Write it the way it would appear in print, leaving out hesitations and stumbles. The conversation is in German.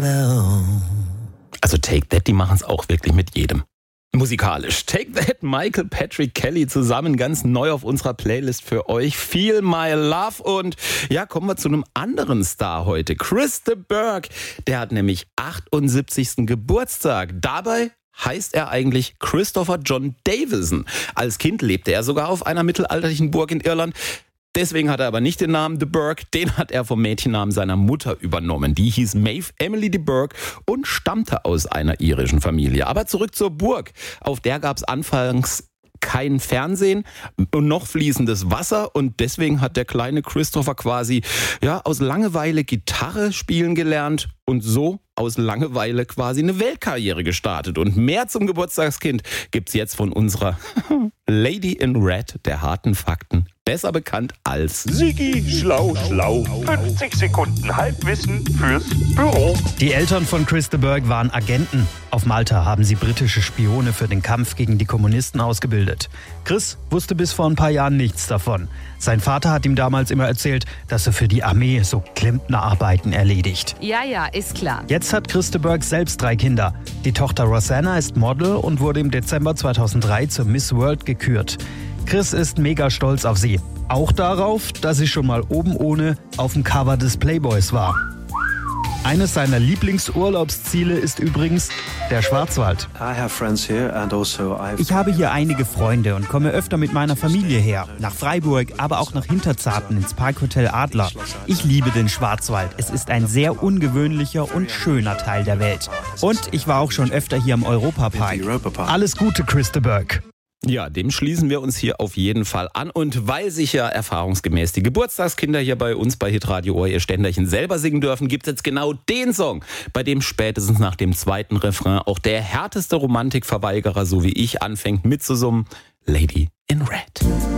Also Take That, die machen es auch wirklich mit jedem. Musikalisch. Take That, Michael Patrick Kelly zusammen ganz neu auf unserer Playlist für euch. Feel My Love. Und ja, kommen wir zu einem anderen Star heute. Chris de Burgh. Der hat nämlich 78. Geburtstag. Dabei heißt er eigentlich Christopher John Davison. Als Kind lebte er sogar auf einer mittelalterlichen Burg in Irland. Deswegen hat er aber nicht den Namen de Burgh, den hat er vom Mädchennamen seiner Mutter übernommen. Die hieß Maeve Emily de Burgh und stammte aus einer irischen Familie. Aber zurück zur Burg. Auf der gab es anfangs kein Fernsehen und noch fließendes Wasser. Und deswegen hat der kleine Christopher quasi aus Langeweile Gitarre spielen gelernt und so aus Langeweile quasi eine Weltkarriere gestartet. Und mehr zum Geburtstagskind gibt's jetzt von unserer Lady in Red der harten Fakten. Besser bekannt als Sigi Schlau Schlau. 50 Sekunden Halbwissen fürs Büro. Die Eltern von Chris de Burgh waren Agenten. Auf Malta haben sie britische Spione für den Kampf gegen die Kommunisten ausgebildet. Chris wusste bis vor ein paar Jahren nichts davon. Sein Vater hat ihm damals immer erzählt, dass er für die Armee so Klempnerarbeiten erledigt. Ja, ist klar. Jetzt hat Chris de Burgh selbst 3 Kinder. Die Tochter Rosanna ist Model und wurde im Dezember 2003 zur Miss World gekürt. Chris ist mega stolz auf sie. Auch darauf, dass sie schon mal oben ohne auf dem Cover des Playboys war. Eines seiner Lieblingsurlaubsziele ist übrigens der Schwarzwald. Ich habe hier einige Freunde und komme öfter mit meiner Familie her. Nach Freiburg, aber auch nach Hinterzarten ins Parkhotel Adler. Ich liebe den Schwarzwald. Es ist ein sehr ungewöhnlicher und schöner Teil der Welt. Und ich war auch schon öfter hier am Europapark. Alles Gute, Chris de Burgh. Ja, dem schließen wir uns hier auf jeden Fall an. Und weil sich ja erfahrungsgemäß die Geburtstagskinder hier bei uns bei Hitradio Ohr ihr Ständerchen selber singen dürfen, gibt es jetzt genau den Song, bei dem spätestens nach dem zweiten Refrain auch der härteste Romantikverweigerer, so wie ich, anfängt mitzusummen. Lady in Red.